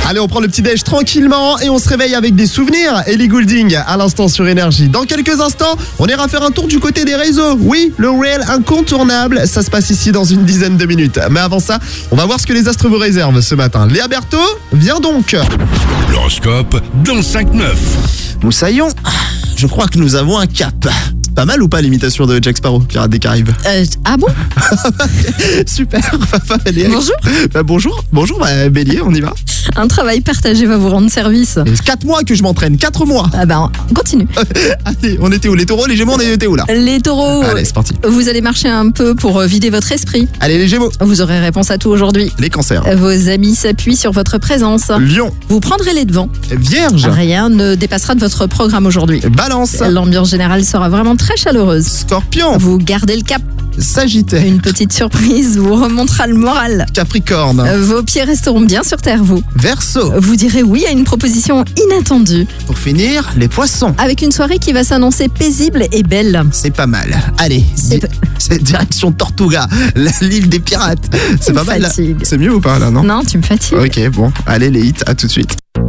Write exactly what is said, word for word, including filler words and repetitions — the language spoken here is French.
Allez, on prend le petit déj tranquillement et on se réveille avec des souvenirs. Ellie Goulding à l'instant sur Énergie. Dans quelques instants, on ira faire un tour du côté des réseaux. Oui, le réel incontournable, ça se passe ici dans une dizaine de minutes. Mais avant ça, on va voir ce que les astres vous réservent ce matin. Léa Berthaud, viens donc. L'horoscope dans cinq neuf. Moussaillon, je crois que nous avons un cap. Pas mal ou pas l'imitation de Jack Sparrow, Pirates des Caraïbes? Euh, ah bon? Super. Bonjour. Bah, bonjour, bonjour bah, Bélier, on y va. Un travail partagé va vous rendre service. Quatre mois que je m'entraîne, quatre mois. Ah ben, on continue. Allez, on était où? Les taureaux, les gémeaux, on était où là? Les taureaux, Allez, c'est parti. vous allez marcher un peu pour vider votre esprit. Allez, les gémeaux. Vous aurez réponse à tout aujourd'hui. Les cancers. Vos amis s'appuient sur votre présence. Lion. Vous prendrez les devants. Vierge. Rien ne dépassera de votre programme aujourd'hui. Balance. L'ambiance générale sera vraiment très chaleureuse. Scorpion. Vous gardez le cap. Sagittaire. Une petite surprise vous remontera le moral. Capricorne. Vos pieds resteront bien sur terre, vous. Verseau. Vous direz oui à une proposition inattendue. Pour finir, les poissons. Avec une soirée qui va s'annoncer paisible et belle. C'est pas mal. Allez, C'est di- c'est direction Tortuga, la- l'île des pirates. C'est Tu pas me mal là. fatigues. C'est mieux ou pas là, non? Non, tu me fatigues. Ok, bon. Allez, les hits, à tout de suite.